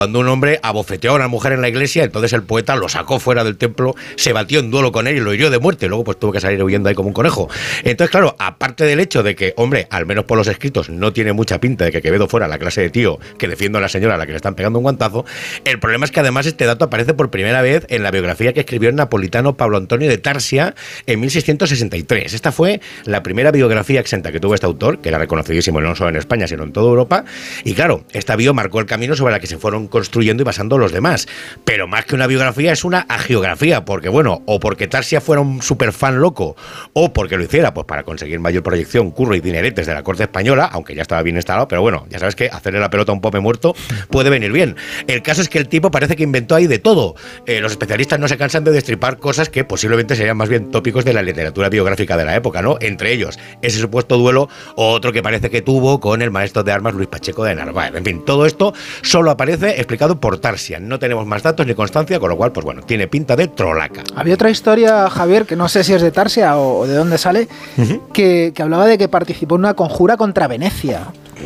cuando un hombre abofeteó a una mujer en la iglesia, entonces el poeta lo sacó fuera del templo, se batió en duelo con él y lo hirió de muerte. Luego pues tuvo que salir huyendo ahí como un conejo. Entonces, claro, aparte del hecho de que, hombre, al menos por los escritos, no tiene mucha pinta de que Quevedo fuera la clase de tío que defiende a la señora a la que le están pegando un guantazo, el problema es que además este dato aparece por primera vez en la biografía que escribió el napolitano Pablo Antonio de Tarsia en 1663. Esta fue la primera biografía exenta que tuvo este autor, que era reconocidísimo no solo en España, sino en toda Europa. Y claro, esta bio marcó el camino sobre la que se fueron construyendo y basando los demás. Pero más que una biografía es una agiografía, porque bueno, o porque Tarsia fuera un superfan loco, o porque lo hiciera pues para conseguir mayor proyección, curro y dineretes de la corte española, aunque ya estaba bien instalado, pero bueno, ya sabes que hacerle la pelota a un pope muerto puede venir bien. El caso es que el tipo parece que inventó ahí de todo. Los especialistas no se cansan de destripar cosas que posiblemente serían más bien tópicos de la literatura biográfica de la época, ¿no? Entre ellos, ese supuesto duelo, o otro que parece que tuvo con el maestro de armas Luis Pacheco de Narváez. En fin, todo esto solo aparece explicado por Tarsia. No tenemos más datos ni constancia, con lo cual, pues bueno, tiene pinta de trolaca. Había otra historia, Javier, que no sé si es de Tarsia o de dónde sale, que hablaba de que participó en una conjura contra Venecia.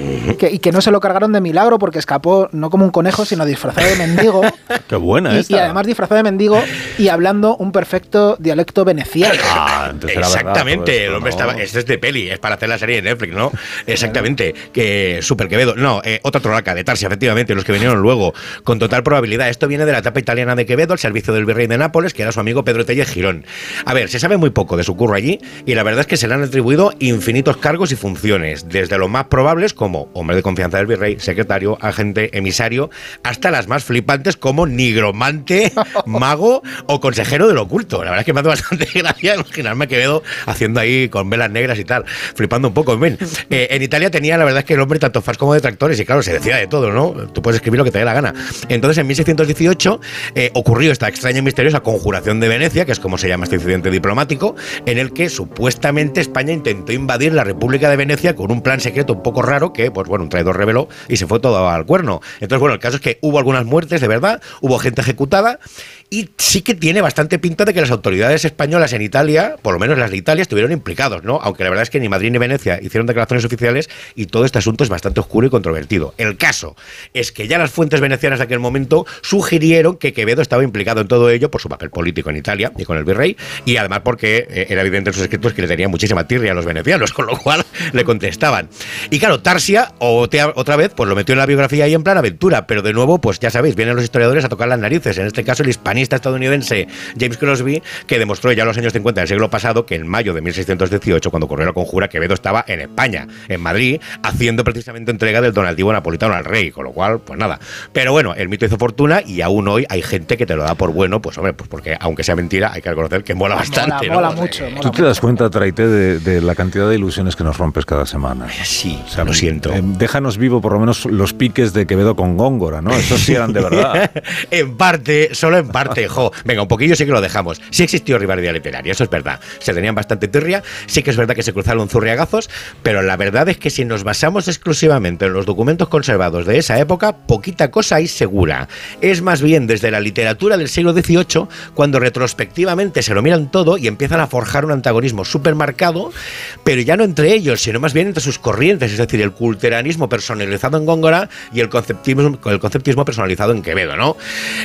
Y que no se lo cargaron de milagro porque escapó no como un conejo, sino disfrazado de mendigo. ¡Qué buena esta! Y además disfrazado de mendigo y hablando un perfecto dialecto veneciano. Exactamente, verdad, el hombre ¿no? estaba... Esto es de peli, es para hacer la serie de Netflix, ¿no? Exactamente, que Super Quevedo. No, otra trolaca de Tarsia, efectivamente, los que vinieron luego, con total probabilidad. Esto viene de la etapa italiana de Quevedo, al servicio del virrey de Nápoles, que era su amigo Pedro Tellez Girón. A ver, se sabe muy poco de su curro allí, y la verdad es que se le han atribuido infinitos cargos y funciones, desde los más probables como hombre de confianza del virrey, secretario, agente, emisario, hasta las más flipantes como nigromante, mago o consejero del oculto. La verdad es que me hace bastante gracia imaginarme a Quevedo haciendo ahí con velas negras y tal, flipando un poco. En Italia tenía, la verdad es que el hombre tanto fans como detractores, y claro, se decía de todo, ¿no? Tú puedes escribir lo que te dé la gana. Entonces, en 1618 ocurrió esta extraña y misteriosa conjuración de Venecia, que es como se llama este incidente diplomático, en el que supuestamente España intentó invadir la República de Venecia con un plan secreto un poco raro que, pues bueno, un traidor reveló y se fue todo al cuerno. Entonces, bueno, el caso es que hubo algunas muertes, de verdad, hubo gente ejecutada, y sí que tiene bastante pinta de que las autoridades españolas en Italia, por lo menos las de Italia, estuvieron implicados, ¿no? Aunque la verdad es que ni Madrid ni Venecia hicieron declaraciones oficiales y todo este asunto es bastante oscuro y controvertido. El caso es que ya las fuentes venecianas de aquel momento sugirieron que Quevedo estaba implicado en todo ello por su papel político en Italia y con el virrey, y además porque era evidente en sus escritos que le tenía muchísima tirria a los venecianos, con lo cual le contestaban. Y claro, Tarsia, otra vez, pues lo metió en la biografía ahí en plan aventura, pero de nuevo, pues ya sabéis, vienen los historiadores a tocar las narices. En este caso, el hispanista estadounidense James Crosby, que demostró ya en los años 50 del siglo pasado que en mayo de 1618, cuando ocurrió la conjura, Quevedo estaba en España, en Madrid, haciendo precisamente entrega del donativo napolitano al rey, con lo cual, pues nada. Pero bueno, el mito hizo fortuna y aún hoy hay gente que te lo da por bueno, pues hombre, pues porque aunque sea mentira, hay que reconocer que mola bastante. Mola ¿no? mucho. ¿Tú te das cuenta, Traité, de la cantidad de ilusiones que nos rompes cada semana? Sí, O sea, lo siento. Déjanos vivo por lo menos los piques de Quevedo con Góngora, ¿no? Esos sí eran de verdad. En parte, solo en parte, jo. Venga, un poquillo sí que lo dejamos. Sí existió rivalidad literaria, eso es verdad. Se tenían bastante tirria, sí que es verdad que se cruzaron zurriagazos, pero la verdad es que si nos basamos exclusivamente en los documentos conservados de esa época, poquita cosa hay segura. Es más bien desde la literatura del siglo XVIII, cuando retrospectivamente se lo miran todo y empiezan a forjar un antagonismo súper marcado, pero ya no entre ellos, sino más bien entre sus corrientes, es decir, el culteranismo personalizado en Góngora y el conceptismo personalizado en Quevedo, ¿no?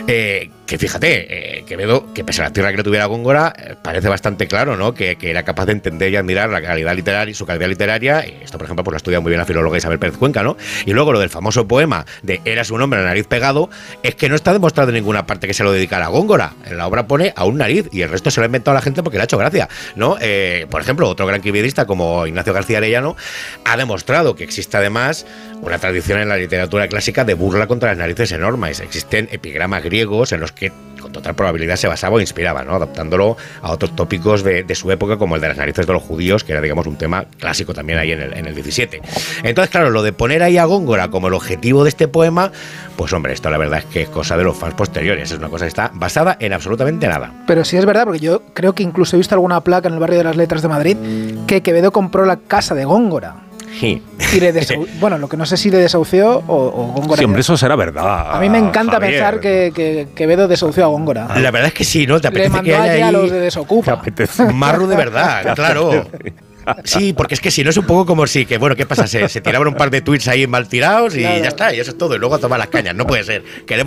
Que fíjate, Quevedo, que pese a la tierra que le tuviera Góngora, parece bastante claro, ¿no? Que era capaz de entender y admirar la calidad literaria, su calidad literaria, y esto, por ejemplo, pues lo ha estudiado muy bien la filóloga Isabel Pérez Cuenca, ¿no? Y luego lo del famoso poema de Eras un hombre a nariz pegado, es que no está demostrado en ninguna parte que se lo dedicara a Góngora. En la obra pone a un nariz y el resto se lo ha inventado la gente porque le ha hecho gracia, ¿no? Por ejemplo, otro gran quevedista como Ignacio García Arellano ha demostrado que existe además una tradición en la literatura clásica de burla contra las narices enormes. Existen epigramas griegos en los que con total probabilidad se basaba o inspiraba, ¿no? Adaptándolo a otros tópicos de su época, como el de las narices de los judíos, que era, digamos, un tema clásico también ahí en el 17. Entonces, claro, lo de poner ahí a Góngora como el objetivo de este poema, pues hombre, esto la verdad es que es cosa de los fans posteriores, es una cosa que está basada en absolutamente nada. Pero sí es verdad, porque yo creo que incluso he visto alguna placa en el barrio de las Letras de Madrid que Quevedo compró la casa de Góngora. Sí. Y bueno, lo que no sé si le desahució o Góngora. Sí, hombre, eso será verdad. A mí me encanta Javier. pensar que Quevedo desahució a Góngora. La verdad es que sí, ¿no? Te apetece Le mandó que haya allí a ahí los de Desocupa. marru de verdad, claro. Sí, porque es que si no es un poco como si, que bueno, ¿qué pasa? Se tiraban un par de tweets ahí mal tirados y claro, ya está, y eso es todo. Y luego a tomar las cañas, no puede ser. Queremos